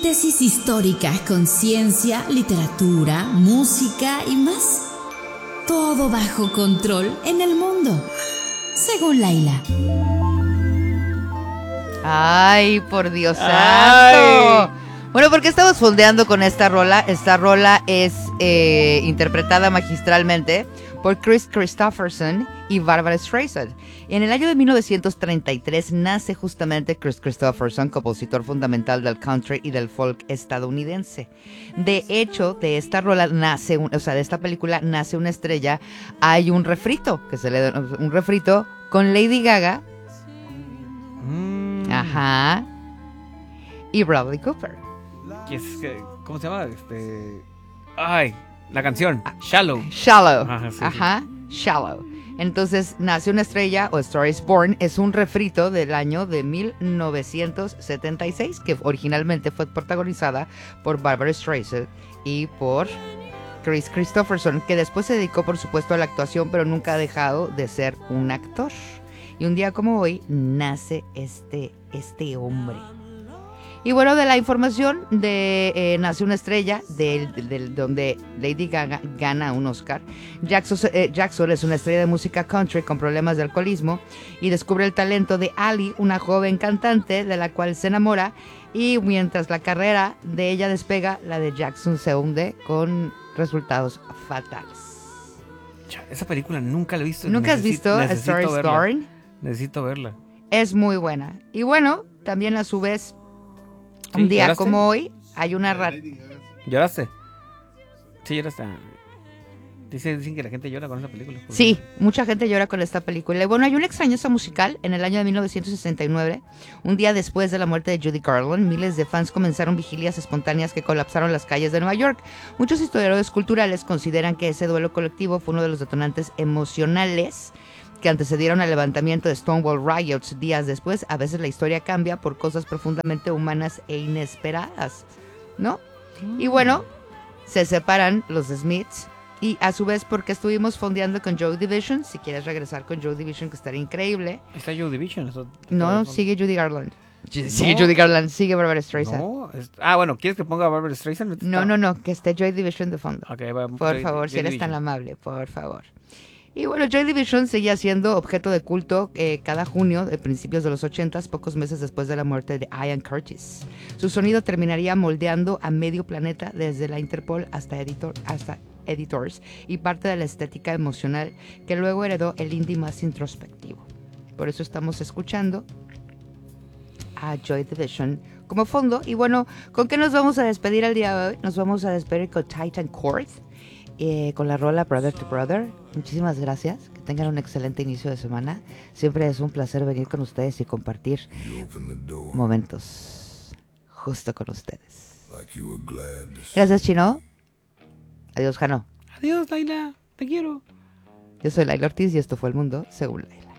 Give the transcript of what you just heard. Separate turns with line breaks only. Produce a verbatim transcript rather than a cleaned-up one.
Tesis histórica con ciencia, literatura, música y más. Todo bajo control en el mundo, según Laila.
Ay, por Dios santo. Bueno, ¿por qué estamos fondeando con esta rola? Esta rola es eh, interpretada magistralmente por Kris Kristofferson y Barbra Streisand. En el año de mil novecientos treinta y tres nace justamente Kris Kristofferson, compositor fundamental del country y del folk estadounidense. De hecho, de esta rola nace, un, o sea, de esta película nace una estrella. Hay un refrito, que se le da un refrito con Lady Gaga. Mm. Ajá. Y Bradley Cooper.
Es, ¿Cómo se llama? Este... Ay, la canción. Shallow.
Shallow.
Ajá, sí,
Ajá.
Sí.
Shallow. Entonces, Nace una estrella o Star is Born es un refrito del año de mil novecientos setenta y seis que originalmente fue protagonizada por Barbra Streisand y por Kris Kristofferson, que después se dedicó, por supuesto, a la actuación, pero nunca ha dejado de ser un actor. Y un día como hoy nace este, este hombre. Y bueno, de la información de eh, Nace una estrella, de, de, de, donde Lady Gaga gana un Oscar. Jackson, eh, Jackson es una estrella de música country con problemas de alcoholismo y descubre el talento de Ali, una joven cantante de la cual se enamora, y mientras la carrera de ella despega, la de Jackson se hunde con resultados fatales.
Esa película nunca la he visto.
¿Nunca has visto A Star is Born?
Necesito verla.
Es muy buena. Y bueno, también a su vez... Un
¿Sí?
día
¿Lloraste?
como hoy hay una rara.
¿Lloraste? Sí, lloraste. Dicen, dicen que la gente llora con esa película.
Sí, mucha gente llora con esta película. Y bueno, hay una extrañeza musical en el año de mil novecientos sesenta y nueve. Un día después de la muerte de Judy Garland, miles de fans comenzaron vigilias espontáneas que colapsaron las calles de Nueva York. Muchos historiadores culturales consideran que ese duelo colectivo fue uno de los detonantes emocionales que antecedieron al levantamiento de Stonewall Riots días después. A veces la historia cambia por cosas profundamente humanas e inesperadas, ¿no? Mm. Y bueno, se separan los Smiths y a su vez porque estuvimos fondeando con Joy Division. Si quieres regresar con Joy Division, que estaría increíble.
¿Está Joy Division? ¿Eso,
no, sigue Judy Garland. Sigue no, Judy Garland, sigue Barbra Streisand.
No, es, ah, bueno, ¿quieres que ponga Barbra Streisand?
No, no, no, que esté Joy Division de fondo.
Okay, va,
por
Joy,
favor,
Joy
si eres
Division.
tan amable, por favor. Y bueno, Joy Division seguía siendo objeto de culto eh, cada junio de principios de los ochentas, pocos meses después de la muerte de Ian Curtis. Su sonido terminaría moldeando a medio planeta, desde la Interpol hasta, editor, hasta Editors, y parte de la estética emocional que luego heredó el indie más introspectivo. Por eso estamos escuchando a Joy Division como fondo. Y bueno, ¿con qué nos vamos a despedir el día de hoy? Nos vamos a despedir con Titan Chord. Eh, con la rola Brother to Brother. Muchísimas gracias, que tengan un excelente inicio de semana. Siempre es un placer venir con ustedes y compartir momentos justo con ustedes. Gracias, Chino. Adiós, Jano.
Adiós, Laila, te quiero.
Yo soy Laila Ortiz y esto fue El Mundo según Laila.